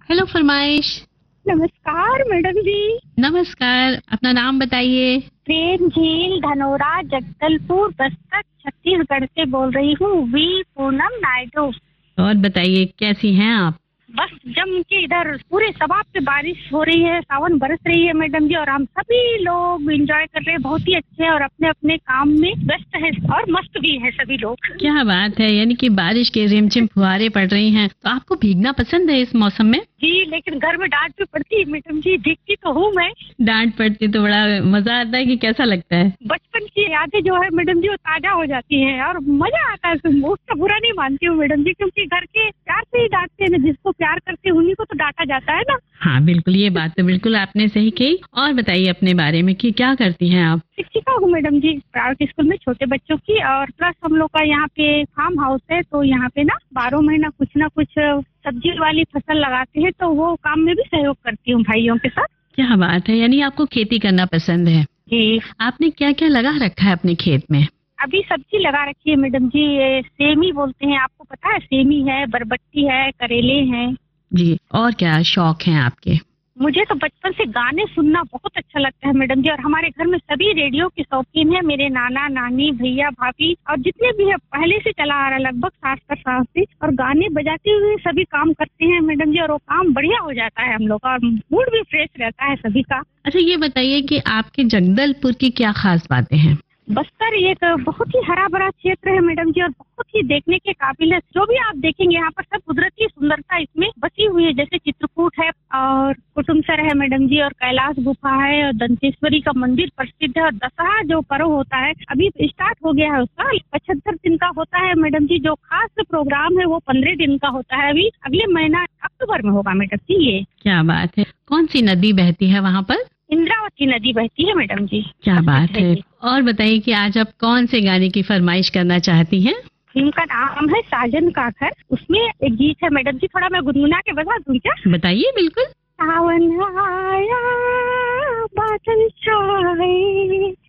Hello फरमाइश। नमस्कार madam जी। नमस्कार, अपना नाम बताइए। प्रेम झील धनोरा जगदलपुर बस्तर छत्तीसगढ़ से बोल रही हूँ। वी पूनम नायडू। और बताइए कैसी हैं आप? बस जम के इधर पूरे सबाब पे बारिश हो रही है, सावन बरस रही है मैडम जी, और हम सभी लोग एंजॉय कर रहे हैं। बहुत ही अच्छे हैं और अपने अपने काम में व्यस्त है और मस्त भी है सभी लोग। क्या बात है, यानी कि बारिश के रिमझिम फुहारे पड़ रही हैं, तो आपको भीगना पसंद है इस मौसम में? जी, लेकिन घर में डांट भी पड़ती है मैडम जी, दिखती तो हूँ मैं। डांट पड़ती तो बड़ा मजा आता है कि कैसा लगता है? बचपन की यादें जो है मैडम जी वो ताजा हो जाती हैं और मजा आता है। उसका बुरा नहीं मानती हूँ मैडम जी, क्योंकि घर के प्यार से ही डांटते हैं ना, जिसको प्यार करते हैं उन्हीं को तो डांटा जाता है ना। हाँ बिल्कुल, ये बात तो बिल्कुल आपने सही कही। और बताइए अपने बारे में कि क्या करती हैं आप? शिक्षिका हूँ मैडम जी, प्राइवेट स्कूल में छोटे बच्चों की, और प्लस हम लोग का यहाँ पे फार्म हाउस है, तो यहाँ पे ना 12 महीना कुछ ना कुछ सब्जी वाली फसल लगाते हैं, तो वो काम में भी सहयोग करती हूँ भाइयों के साथ। क्या बात है, यानी आपको खेती करना पसंद है। जी, आपने क्या क्या लगा रखा है अपने खेत में? अभी सब्जी लगा रखी है मैडम जी। ये सेमी बोलते हैं, आपको पता है? सेमी है, बरबट्टी है, करेले हैं। जी, और क्या शौक हैं आपके? मुझे तो बचपन से गाने सुनना बहुत अच्छा लगता है मैडम जी, और हमारे घर में सभी रेडियो के शौकीन हैं। मेरे नाना नानी भैया भाभी और जितने भी है पहले से चला आ रहा है, लगभग 60 साल से, और गाने बजाते हुए सभी काम करते हैं मैडम जी, और वो काम बढ़िया हो जाता है हम लोग का, और मूड भी फ्रेश रहता है सभी का। अच्छा ये बताइए कि आपके जगदलपुर की क्या खास बातें हैं? बस्तर एक बहुत ही हरा भरा क्षेत्र है मैडम जी, और बहुत ही देखने के काबिल है। जो भी आप देखेंगे यहाँ पर सब कुदरती सुंदरता इसमें बची हुई है, जैसे चित्रकूट है और कुटुमसर है मैडम जी, और कैलाश गुफा है, और दंतेश्वरी का मंदिर प्रसिद्ध है, और दशहरा जो पर्व होता है अभी स्टार्ट हो गया है, उसका 75 दिन का होता है मैडम जी। जो खास प्रोग्राम है वो 15 दिन का होता है, अभी अगले महीना अक्टूबर में होगा मैडम जी। ये क्या बात है, कौन सी नदी बहती है वहाँ पर? इंद्रावती नदी बहती है मैडम जी। क्या बात है। और बताइए कि आज आप कौन से गाने की फरमाइश करना चाहती हैं? फिल्म का नाम है साजन का घर, उसमें एक गीत है मैडम जी, थोड़ा मैं गुनगुना के बता दूं क्या? बताइए बिल्कुल। सावन आया बादल छाए